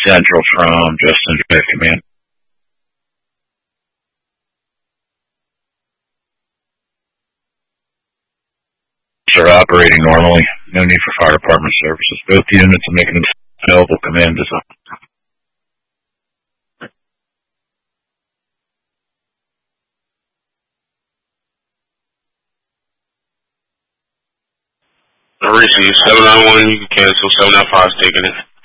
Central from Justin J. Command. Are operating normally. No need for fire department services. Both units are making available. Command is up. I received 791. You can cancel. 795 taking it.